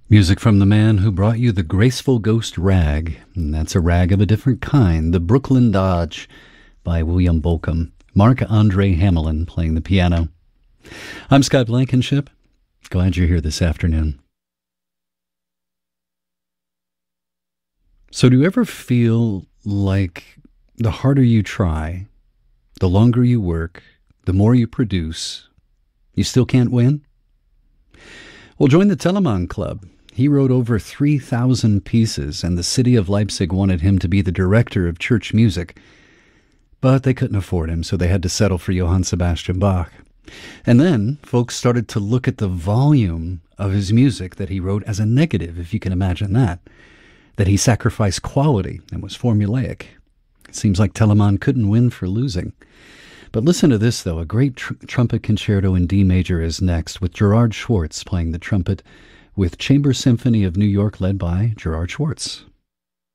Music from the man who brought you the Graceful Ghost Rag. And that's a rag of a different kind, the Brooklyn Dodge by William Bolcom. Marc-Andre Hamelin playing the piano. I'm Scott Blankenship. Glad you're here this afternoon. So do you ever feel like the harder you try, the longer you work, the more you produce, you still can't win? Well, join the Telemann Club. He wrote over 3,000 pieces, and the city of Leipzig wanted him to be the director of church music. But they couldn't afford him, so they had to settle for Johann Sebastian Bach. And then folks started to look at the volume of his music that he wrote as a negative, if you can imagine that he sacrificed quality and was formulaic. It seems like Telemann couldn't win for losing. But listen to this, though. A great trumpet concerto in D major is next, with Gerard Schwartz playing the trumpet with Chamber Symphony of New York led by Gerard Schwartz.